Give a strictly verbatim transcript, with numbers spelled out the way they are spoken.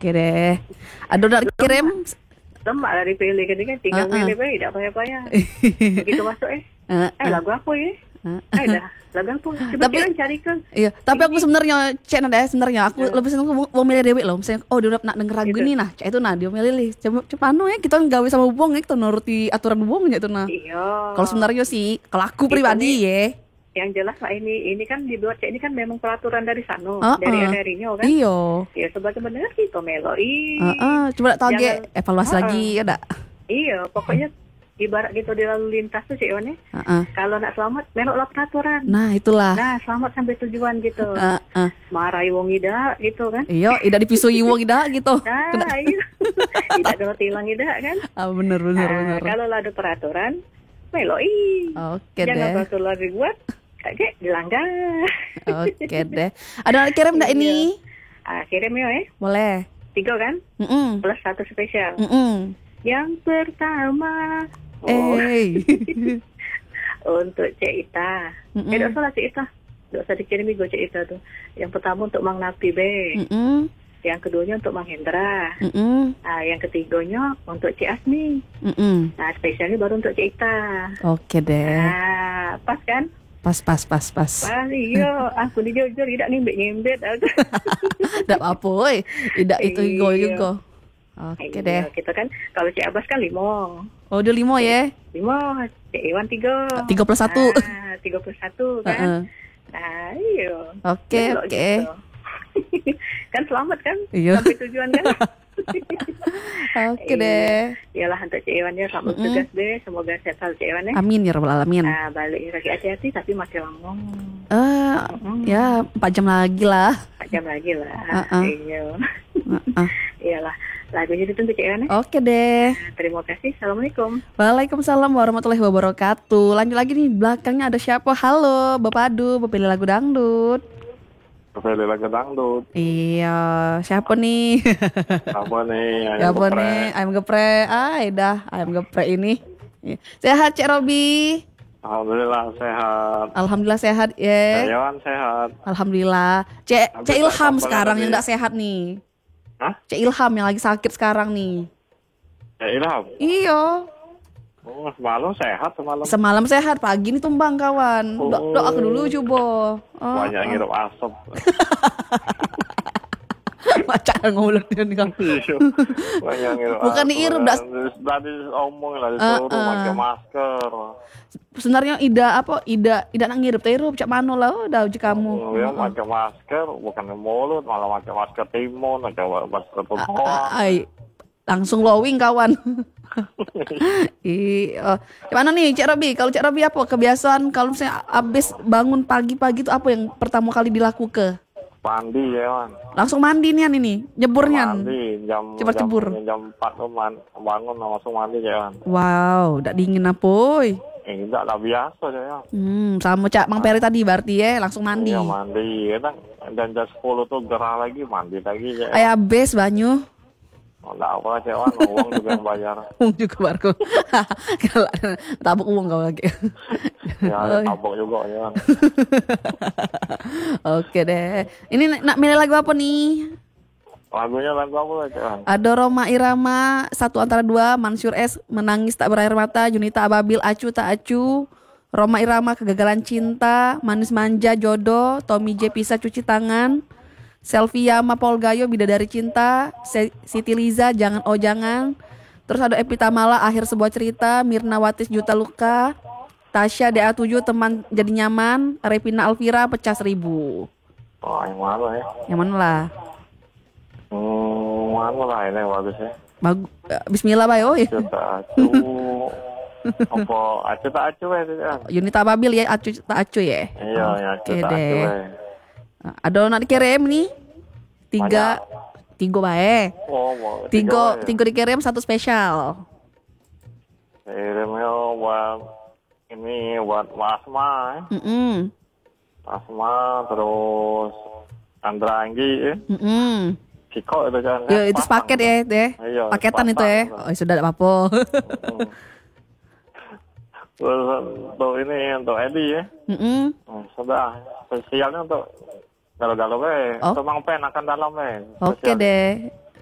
Oke deh. Aduh udah kirim. Lemak lah dipilih kan kan tinggal Uh-uh. pilih pilih tidak payah-payah. Begitu masuk eh. Uh-uh. Eh lagu apa ya? Eh dah lagu apa? Coba Tapi- Cik Wan carikan. Iya, tapi aku sebenarnya cek nada ya sebenarnya aku Ya. lebih seneng mau mau milih Dewi loh. Misalnya oh dia udah nak denger lagu Gitu. ini nah, cek itu nah dia milih. Coba coba anu ya kita gawe sama wong ya kita nuruti aturan wong ya itu nah. Iya. Kalau sebenarnya sih kalau aku Itu pribadi ya. yang jelas lah ini ini kan dibuat Cik ini kan memang peraturan dari sana Uh-uh. dari N R I-nya kan. Iya. Ya sebagai pendengar kita meloi. Heeh, coba tak Jangan- ge evaluasi Uh-uh. lagi ya dak. Iya, pokoknya ibarat gitu di lalu lintas tuh Cik Wan ya. Heeh. Kalau nak selamat meloklah peraturan. Nah, itulah. Nah, selamat sampai tujuan gitu. Heeh. Marahi wong ida gitu kan. Iya, tidak dipisui wong ida gitu. Kena- Nah, iya. Tidak ada tilang ida kan. Ah, bener bener Nah, bener. kalau ada peraturan, meloi. Oke Jangan deh. peraturan dibuat, kayak dilanggar. Oke deh. Ada yang kirim enggak ini? Ah, kirim ya, eh. Boleh. Tiga kan? Mm-mm. Plus satu spesial. Mm-mm. Yang pertama, oh, Eh. untuk Cik Ita. Mm-mm. Eh, tidak salah Cik Ita. Tidak usah dikirim gue Cik Ita tuh. Yang pertama untuk Mang Napi B. Mm-mm. Yang keduanya untuk Mang Hendra. Mm-mm. Nah, yang ketiganya untuk Cik Asmi. Mm-mm. Nah, spesialnya baru untuk Cik Ita. Oke deh. Nah, pas kan? Pas pas pas pas. Pas, iya. Aku ni jujur tidak nimbit-nimbit. Aku. Tidak apa, oi. Tidak itu Iya. go juga. Oke Iya, deh. kita kan, kalau Cik Abbas kan lima. Oh, udah lima ya. Lima, Cik Iwan tiga. Tiga plus satu. Nah, tiga plus satu kan. Heeh. Nah, iya. Oke Belok oke. gitu. Kan selamat kan? Iya. Sampai tujuan kan? Oke deh. Iyalah untuk Cik Iwan ya, selamat Mm-mm. tugas deh. Semoga sehat selalu Cik Iwan ya. Amin ya rabbal alamin. Nah, balik lagi hati-hati tapi masih lama. Eh, Mm. ya empat jam lagi lah. empat jam lagi lah. Uh-uh. Iya. Heeh. Iyalah. Lagunya ditunggu Cik Iwan ya. Oke deh. Nah, terima kasih. Assalamualaikum. Waalaikumsalam warahmatullahi wabarakatuh. Lanjut lagi nih, belakangnya ada siapa? Halo, Bapak Adu, pilih lagu dangdut. Pilih lagu dangdut. Iya, siapa nih? Apa nih? Ayam Siapa geprek. nih? Ayam geprek. Ah, dah, ayam geprek ini. Sehat, Cek Robi? Alhamdulillah sehat. Alhamdulillah sehat, ya. Ayam sehat. Alhamdulillah. Cek, Habis Cek Ilham apa sekarang lagi? yang enggak sehat nih. Hah? Cek Ilham yang lagi sakit sekarang nih. Ya Ilham. Iya. Oh, semalam sehat semalam. Semalam sehat, pagi ini tumbang kawan. Oh. Dok, dok aku dulu coba. Oh, Banyak oh. ngirup asap. Macam ngulut dia nih, Kang. Iya. Banyak ngirup Bukan asap. diirup, das. Tadi omong lah Uh, disuruh uh. pakai masker. Sebenarnya Ida apa? Ida Ida nak ngirup teh irup cak mano lah udah uji kamu. Oh, ya pakai masker, bukan di mulut, malah pakai masker timun, pakai masker A- tutupan. a- Ai, langsung glowing kawan. Iya. Gimana nih Cak Robi? Kalau Cak Robi apa kebiasaan kalau misalnya abis bangun pagi-pagi itu apa yang pertama kali dilakukan? Mandi ya, Man. Langsung mandi nih ini, nyeburnya. Mandi jam Cepat jam, cebur. jam empat tuh man, bangun langsung mandi ya, Man. Wow, udah dingin apa? Oi? Eh, enggak lah biasa ya. Hmm, sama Cak Mang Peri tadi berarti ya langsung mandi. Iya mandi, kadang dan jam sepuluh tuh gerah lagi mandi lagi ya. Ayah abis banyu. Oh, enggak apa cewek, uang juga yang bayar. Uang juga Barko. Kalau tabuk uang kau lagi. Ya, Oh. tabok juga ya. Oke deh. Ini nak milih lagu apa nih? Lagunya lagu apa cewek? Ada Roma Irama, satu antara dua, Mansur S, Menangis Tak Berair Mata, Junita Ababil, Acu Tak Acu, Roma Irama, Kegagalan Cinta, Manis Manja, Jodoh, Tommy J, Pisah Cuci Tangan, Selfie Yama, Paul Gayo, Bidadari Cinta, Se- Siti Liza, Jangan Oh Jangan. Terus ada Epi Tamala, Akhir Sebuah Cerita, Mirna Watis, Juta Luka, Tasya D A tujuh, Teman Jadi Nyaman, Repina Alvira, Pecah Seribu. Oh, yang mana ya? Yang mana lah? Hmm, mana lah ini bagus ya. Bagu- Bismillah bayo. Cerita acu. Apa? Acu tak acu ya cewek? Yunita Ababil ya, Acu Tak Acu ya. Iya, ya acu Oke tak acu deh. ya. Ada nak dikirim nih. Tiga, tiga bae. Oh, mau Tiga, ya. tiga dikirim satu spesial. Kirimnya buat ini buat Mas Asma ya. Mm-mm. Asma terus Andra Anggi ya. Mm-mm. Kiko itu kan. Ya, itu sepaket ya, itu ya. Iya, Paketan itu ya. sepasang. Oh, sudah tidak apa-apa. Hmm. Terus untuk ini untuk Edi ya. Mm-mm. Hmm, sudah spesialnya untuk galau-galau ya. Oh. Untuk Mang Pen akan dalam ya. Oke Spesialnya. deh.